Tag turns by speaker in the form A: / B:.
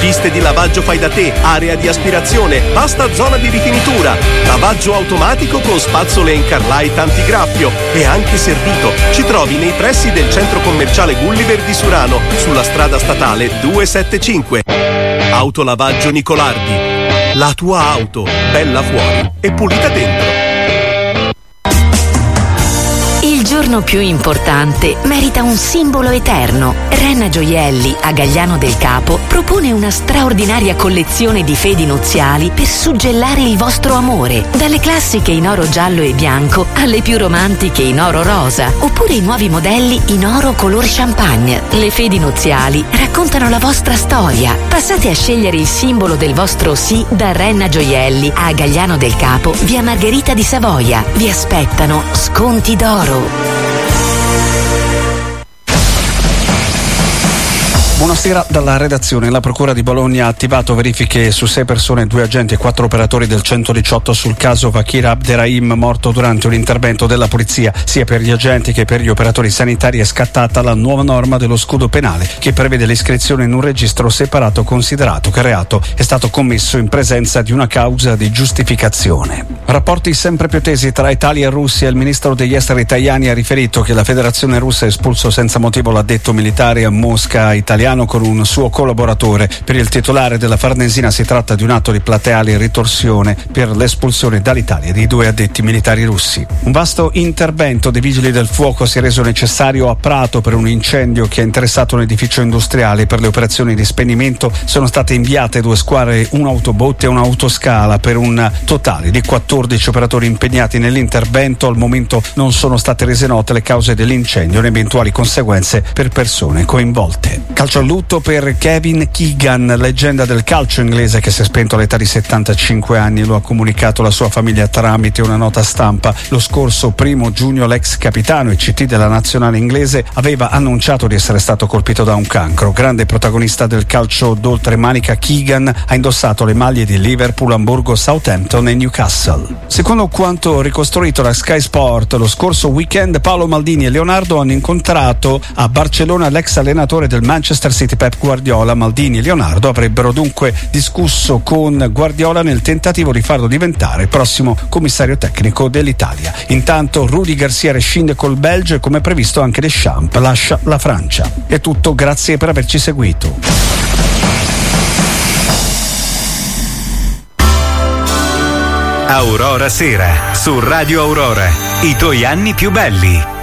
A: piste di lavaggio fai da te, area di aspirazione, vasta zona di rifinitura, lavaggio automatico con spazzole in Carlite antigraffio e anche servito. Ci trovi nei pressi del centro commerciale Gulliver di Surano, sulla strada statale 275. Autolavaggio Nicolardi. La tua auto, bella fuori e pulita dentro.
B: Il giorno più importante merita un simbolo eterno. Renna Gioielli, a Gagliano del Capo, propone una straordinaria collezione di fedi nuziali per suggellare il vostro amore. Dalle classiche in oro giallo e bianco alle più romantiche in oro rosa, oppure i nuovi modelli in oro color champagne. Le fedi nuziali raccontano la vostra storia. Passate a scegliere il simbolo del vostro sì da Renna Gioielli, a Gagliano del Capo, via Margherita di Savoia. Vi aspettano sconti d'oro.
C: Buonasera dalla redazione. La Procura di Bologna ha attivato verifiche su 6 persone, 2 agenti e 4 operatori del 118 sul caso Vakir Abderrahim, morto durante un intervento della polizia. Sia per gli agenti che per gli operatori sanitari è scattata la nuova norma dello scudo penale che prevede l'iscrizione in un registro separato, considerato che il reato è stato commesso in presenza di una causa di giustificazione. Rapporti sempre più tesi tra Italia e Russia. Il ministro degli esteri Tajani ha riferito che la Federazione Russa ha espulso senza motivo l'addetto militare a Mosca italiano con un suo collaboratore. Per il titolare della Farnesina si tratta di un atto di plateale ritorsione per l'espulsione dall'Italia di 2 addetti militari russi. Un vasto intervento dei vigili del fuoco si è reso necessario a Prato per un incendio che ha interessato un edificio industriale. Per le operazioni di spegnimento sono state inviate 2 squadre, un'autobotte e un'autoscala, per un totale di 14 operatori impegnati nell'intervento. Al momento non sono state rese note le cause dell'incendio né eventuali conseguenze per persone coinvolte. Calcio al lutto per Kevin Keegan, leggenda del calcio inglese che si è spento all'età di 75 anni. Lo ha comunicato la sua famiglia tramite una nota stampa. Lo scorso 1 giugno l'ex capitano e CT della nazionale inglese aveva annunciato di essere stato colpito da un cancro. Grande protagonista del calcio d'oltremanica, Keegan ha indossato le maglie di Liverpool, Amburgo, Southampton e Newcastle. Secondo quanto ricostruito da Sky Sport, lo scorso weekend Paolo Maldini e Leonardo hanno incontrato a Barcellona l'ex allenatore del Manchester City Pep Guardiola. Maldini e Leonardo avrebbero dunque discusso con Guardiola nel tentativo di farlo diventare il prossimo commissario tecnico dell'Italia. Intanto Rudy Garcia rescinde col Belgio e, come previsto, anche Deschamps lascia la Francia. È tutto, grazie per averci seguito.
D: Aurora Sera su Radio Aurora, i tuoi anni più belli.